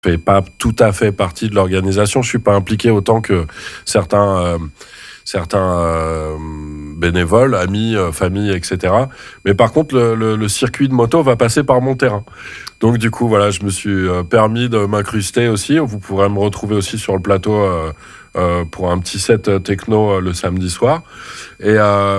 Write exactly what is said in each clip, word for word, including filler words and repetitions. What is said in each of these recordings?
Je fais pas tout à fait partie de l'organisation. Je suis pas impliqué autant que certains, euh, certains euh, bénévoles, amis, euh, familles, et cetera. Mais par contre, le, le, le circuit de moto va passer par mon terrain. Donc du coup, voilà, je me suis euh, permis de m'incruster aussi. Vous pourrez me retrouver aussi sur le plateau euh, euh, pour un petit set techno euh, le samedi soir. Et euh,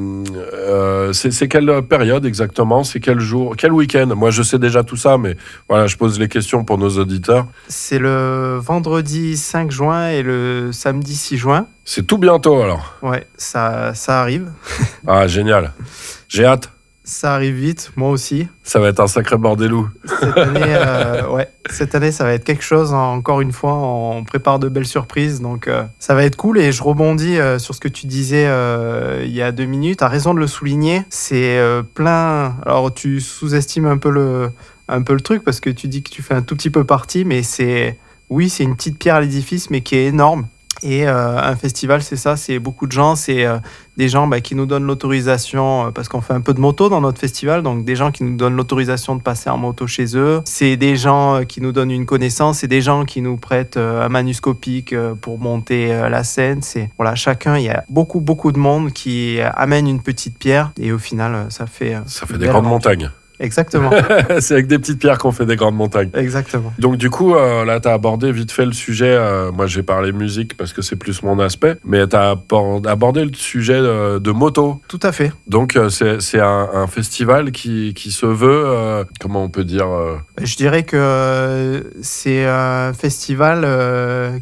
euh, c'est, c'est quelle période exactement? C'est quel jour? Quel week-end? Moi, je sais déjà tout ça, mais voilà, je pose les questions pour nos auditeurs. C'est le vendredi cinq juin et le samedi six juin. C'est tout bientôt, alors. Ouais, ça, ça arrive. Ah, génial. J'ai hâte. Ça arrive vite, moi aussi. Ça va être un sacré bordelou. Cette année, euh, ouais, cette année, ça va être quelque chose. Encore une fois, on prépare de belles surprises, donc euh, ça va être cool. Et je rebondis euh, sur ce que tu disais euh, il y a deux minutes. Tu as raison de le souligner. C'est euh, plein. Alors, tu sous-estimes un peu le, un peu le truc parce que tu dis que tu fais un tout petit peu partie, mais c'est, oui, c'est une petite pierre à l'édifice, mais qui est énorme. Et euh, un festival, c'est ça, c'est beaucoup de gens, c'est euh, des gens bah, qui nous donnent l'autorisation, euh, parce qu'on fait un peu de moto dans notre festival, donc des gens qui nous donnent l'autorisation de passer en moto chez eux. C'est des gens euh, qui nous donnent une connaissance, c'est des gens qui nous prêtent euh, un manuscopique euh, pour monter euh, la scène. C'est, voilà, chacun, il y a beaucoup, beaucoup de monde qui amène une petite pierre, et au final, euh, ça fait... Euh, ça fait des grandes montagnes. Exactement. C'est avec des petites pierres qu'on fait des grandes montagnes. Exactement. Donc du coup, euh, là, tu as abordé vite fait le sujet. Euh, moi, j'ai parlé musique parce que c'est plus mon aspect. Mais tu as abordé le sujet euh, de moto. Tout à fait. Donc euh, c'est, c'est un, un festival qui, qui se veut, euh, comment on peut dire euh... Je dirais que c'est un festival euh,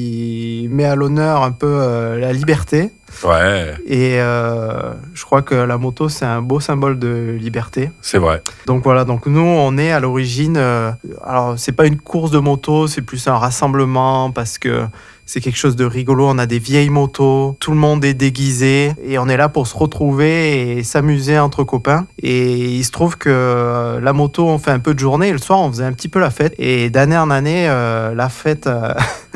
qui met à l'honneur un peu euh, la liberté. Ouais. Et euh, je crois que la moto, c'est un beau symbole de liberté. C'est vrai. Donc voilà, donc nous, on est à l'origine... Euh, alors, c'est pas une course de moto, c'est plus un rassemblement parce que c'est quelque chose de rigolo. On a des vieilles motos, tout le monde est déguisé et on est là pour se retrouver et s'amuser entre copains. Et il se trouve que la moto, on fait un peu de journée et le soir, on faisait un petit peu la fête. Et d'année en année, euh, la fête euh,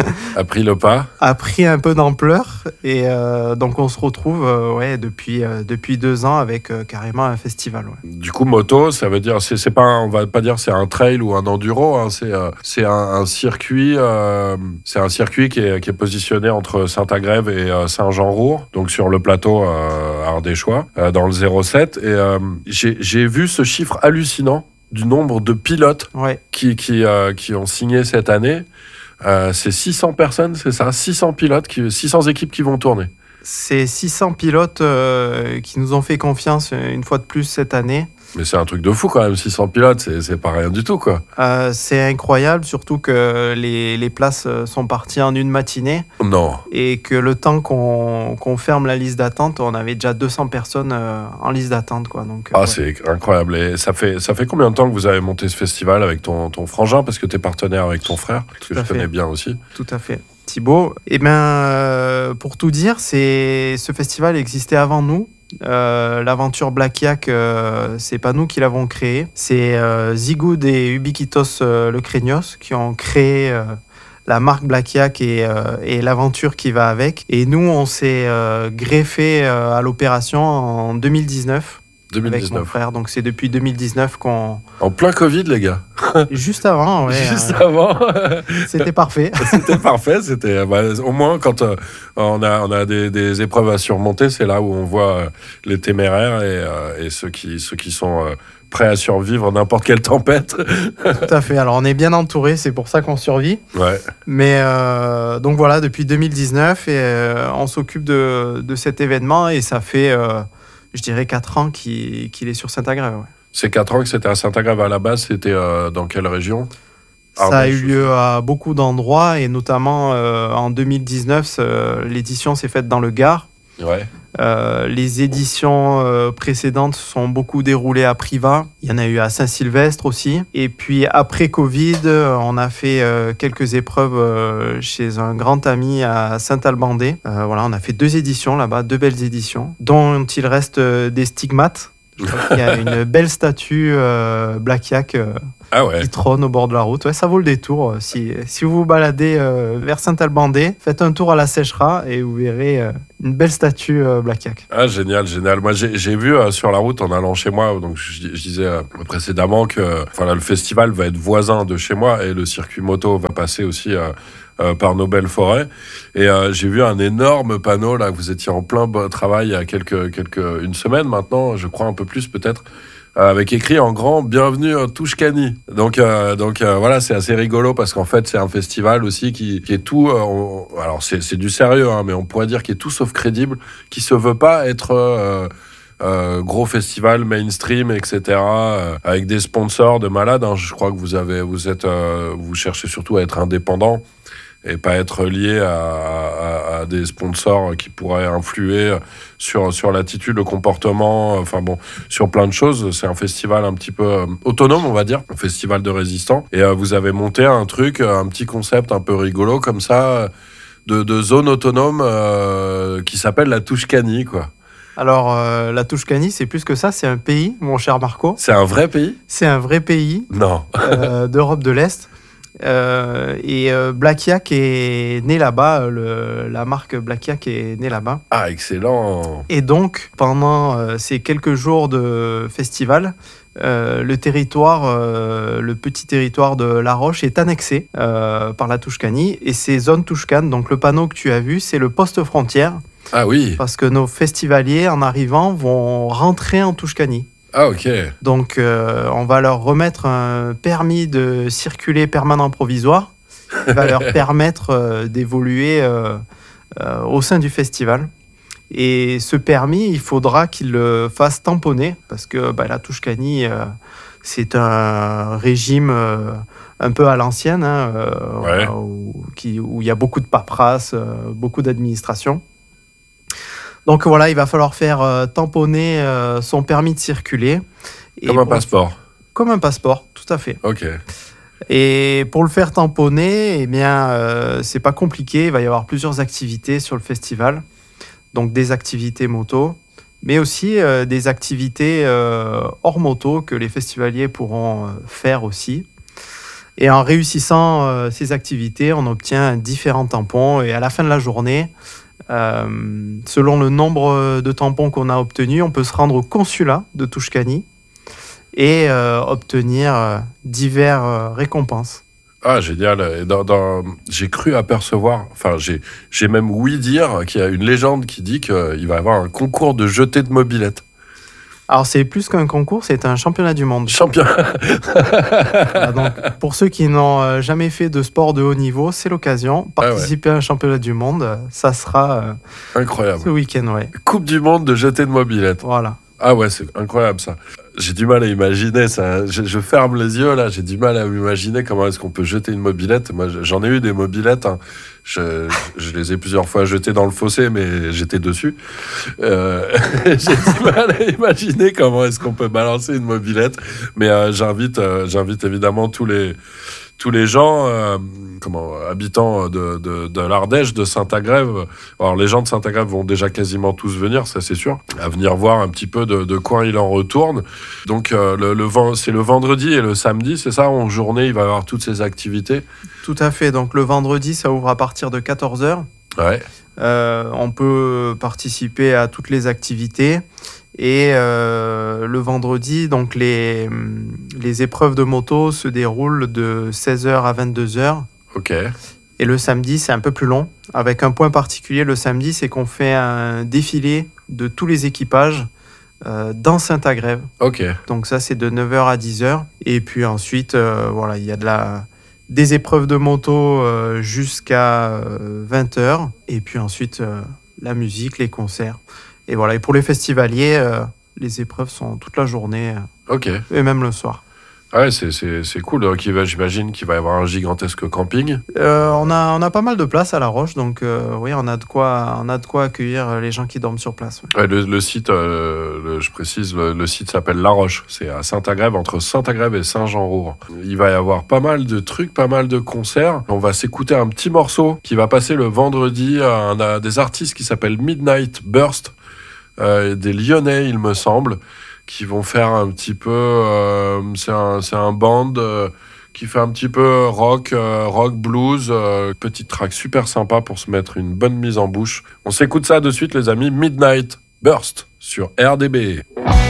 a pris le pas, a pris un peu d'ampleur. Et euh, donc, on se retrouve euh, ouais, depuis, euh, depuis deux ans avec euh, carrément un festival. Ouais. Du coup, moto, ça veut dire, c'est, c'est pas, un, on va pas dire c'est un trail ou un enduro, hein, c'est, euh, c'est un, un circuit, euh, c'est un circuit qui est qui est positionné entre Saint-Agrève et euh, Saint-Jean-Roure, donc sur le plateau euh, ardéchois, euh, dans le zéro sept. Et euh, j'ai, j'ai vu ce chiffre hallucinant du nombre de pilotes ouais. qui, qui, euh, qui ont signé cette année. Euh, c'est six cents personnes, c'est ça, six cents pilotes, qui, six cents équipes qui vont tourner. C'est six cents pilotes euh, qui nous ont fait confiance une fois de plus cette année. Mais c'est un truc de fou quand même, six cents pilotes, c'est, c'est pas rien du tout, quoi. Euh, c'est incroyable, surtout que les, les places sont parties en une matinée. Non. Et que le temps qu'on, qu'on ferme la liste d'attente, on avait déjà deux cents personnes euh, en liste d'attente, quoi. Donc, ah, ouais. C'est incroyable. Et ça fait, ça fait combien de temps que vous avez monté ce festival avec ton, ton frangin, parce que tu es partenaire avec ton frère, que tout je fait. connais bien aussi. Tout à fait. Thibaut, eh ben, euh, pour tout dire, c'est, ce festival existait avant nous. Euh, l'aventure Black Yak, euh, c'est pas nous qui l'avons créé, c'est euh, Zigoud et Ubiquitos euh, Le Craignos qui ont créé euh, la marque Black Yak et, euh, et l'aventure qui va avec. Et nous, on s'est euh, greffé euh, à l'opération en deux mille dix-neuf. deux mille dix-neuf. Avec mon frère, donc c'est depuis deux mille dix-neuf qu'on... En plein Covid, les gars. Juste avant, ouais. Juste euh, avant. C'était parfait. C'était parfait. C'était, bah, au moins, quand euh, on a, on a des, des épreuves à surmonter, c'est là où on voit euh, les téméraires et, euh, et ceux, qui, ceux qui sont euh, prêts à survivre n'importe quelle tempête. Tout à fait. Alors, on est bien entouré, c'est pour ça qu'on survit. Ouais. Mais euh, donc voilà, depuis deux mille dix-neuf, et, euh, on s'occupe de, de cet événement et ça fait... Euh, je dirais quatre ans qu'il, qu'il est sur Saint-Agrève. Ouais. C'est quatre ans que c'était à Saint-Agrève à la base. C'était euh, dans quelle région? Ça Ardèche. A eu lieu à beaucoup d'endroits et notamment euh, en deux mille dix-neuf, euh, l'édition s'est faite dans le Gard. Ouais. Euh, les éditions euh, précédentes sont beaucoup déroulées à Privas. Il y en a eu à Saint-Sylvestre aussi. Et puis après Covid, on a fait euh, quelques épreuves euh, chez un grand ami à Saint-Albandé. Euh, voilà, on a fait deux éditions là-bas, deux belles éditions, dont il reste euh, des stigmates. Je crois qu'il y a une belle statue euh, Black Yak euh, Ah ouais. qui trône au bord de la route. Ouais, ça vaut le détour. Si, si vous vous baladez euh, vers Saint-Albandé, faites un tour à la Séchera et vous verrez euh, une belle statue euh, Black Yak. Ah, génial, génial. Moi, j'ai, j'ai vu euh, sur la route en allant chez moi, donc je, je disais euh, précédemment que euh, voilà, le festival va être voisin de chez moi et le circuit moto va passer aussi euh, euh, par nos belles forêts. Et euh, j'ai vu un énorme panneau, là, que vous étiez en plein bo- travail il y a quelques, quelques, une semaine maintenant, je crois un peu plus peut-être, euh, avec écrit en grand « Bienvenue à Touchkani ». Donc, euh, donc euh, voilà, c'est assez rigolo parce qu'en fait, c'est un festival aussi qui, qui est tout... Euh, on, alors, c'est, c'est du sérieux, hein, mais on pourrait dire qu'il est tout sauf crédible, qui se veut pas être... Euh, Euh, gros festival mainstream, et cetera. Euh, avec des sponsors de malades. Hein. Je crois que vous avez, vous êtes, euh, vous cherchez surtout à être indépendant et pas être lié à, à, à des sponsors qui pourraient influer sur sur l'attitude, le comportement. Enfin bon, sur plein de choses. C'est un festival un petit peu euh, autonome, on va dire, un festival de résistants. Et euh, vous avez monté un truc, un petit concept un peu rigolo comme ça, de, de zone autonome euh, qui s'appelle la Touchkani, quoi. Alors, euh, la Touchkani, c'est plus que ça, c'est un pays, mon cher Marco. C'est un vrai pays ? C'est un vrai pays Non. euh, d'Europe de l'Est. Euh, et euh, Black Yak est né là-bas, le, la marque Black Yak est née là-bas. Ah, excellent. Et donc, pendant euh, ces quelques jours de festival, euh, le territoire, euh, le petit territoire de La Roche est annexé euh, par la Touchkani. Et ces zones Touchkan, donc le panneau que tu as vu, c'est le poste frontière. Ah oui. Parce que nos festivaliers, en arrivant, vont rentrer en Touchkani. Ah ok. Donc, euh, on va leur remettre un permis de circuler permanent provisoire qui va leur permettre euh, d'évoluer euh, euh, au sein du festival. Et ce permis, il faudra qu'il le fasse tamponner parce que bah, la Touchkani, euh, c'est un régime euh, un peu à l'ancienne, hein, euh, ouais. où, qui, où il y a beaucoup de paperasse, euh, beaucoup d'administration. Donc voilà, il va falloir faire euh, tamponner euh, son permis de circuler. Et comme un pour... passeport. Comme un passeport, tout à fait. Ok. Et pour le faire tamponner, eh bien, euh, c'est pas compliqué. Il va y avoir plusieurs activités sur le festival. Donc des activités moto, mais aussi euh, des activités euh, hors moto que les festivaliers pourront euh, faire aussi. Et en réussissant euh, ces activités, on obtient différents tampons. Et à la fin de la journée, Euh, selon le nombre de tampons qu'on a obtenus, on peut se rendre au consulat de Touchkani et euh, obtenir euh, divers euh, récompenses. Ah, génial. Et dans, dans... J'ai cru apercevoir, enfin, j'ai, j'ai même ouï dire qu'il y a une légende qui dit qu'il va y avoir un concours de jeté de mobylettes. Alors, c'est plus qu'un concours, c'est un championnat du monde. Championnat. Voilà, donc, pour ceux qui n'ont jamais fait de sport de haut niveau, c'est l'occasion. Participer ah ouais. à un championnat du monde, ça sera euh, incroyable. Ce week-end, ouais. Coupe du monde de jeté de mobylettes. Voilà. Ah ouais, c'est incroyable ça. J'ai du mal à imaginer ça. Je, je ferme les yeux là, j'ai du mal à m'imaginer comment est-ce qu'on peut jeter une mobylette. Moi, j'en ai eu des mobylettes. Hein. Je, je, je les ai plusieurs fois jetées dans le fossé, mais j'étais dessus. Euh, j'ai du mal à imaginer comment est-ce qu'on peut balancer une mobylette. Mais euh, j'invite, euh, j'invite évidemment tous les tous les gens, euh, comment, habitants de, de, de l'Ardèche, de Saint-Agrève. Alors, les gens de Saint-Agrève vont déjà quasiment tous venir, ça c'est sûr, à venir voir un petit peu de, de quoi il en retourne. Donc, euh, le, le, c'est le vendredi et le samedi, c'est ça? En journée, il va y avoir toutes ces activités. Tout à fait. Donc, le vendredi, ça ouvre à partir de quatorze heures. Ouais. Euh, on peut participer à toutes les activités. Et euh, le vendredi, donc les, les épreuves de moto se déroulent de seize heures à vingt-deux heures. Ok. Et le samedi, c'est un peu plus long. Avec un point particulier, le samedi, c'est qu'on fait un défilé de tous les équipages euh, dans Saint-Agrève. Ok. Donc ça, c'est de neuf heures à dix heures. Et puis ensuite, euh, voilà, il y a de la, des épreuves de moto euh, jusqu'à euh, vingt heures. Et puis ensuite, euh, la musique, les concerts. Et voilà, et pour les festivaliers, euh, les épreuves sont toute la journée. Euh, ok. Et même le soir. Ah ouais, c'est, c'est, c'est cool. Donc, j'imagine qu'il va y avoir un gigantesque camping. Euh, on, a, on a pas mal de place à La Roche, donc euh, oui, on a, de quoi, on a de quoi accueillir les gens qui dorment sur place. Oui. Ouais, le, le site, euh, le, je précise, le, le site s'appelle La Roche. C'est à Saint-Agrève, entre Saint-Agrève et Saint-Jean-Roure. Il va y avoir pas mal de trucs, pas mal de concerts. On va s'écouter un petit morceau qui va passer le vendredi à, un, à des artistes qui s'appellent Midnight Burst. Euh, des Lyonnais, il me semble, qui vont faire un petit peu... Euh, c'est, un, c'est un band euh, qui fait un petit peu rock, euh, rock blues. Euh, petite track super sympa pour se mettre une bonne mise en bouche. On s'écoute ça de suite, les amis. Midnight Burst sur R D B.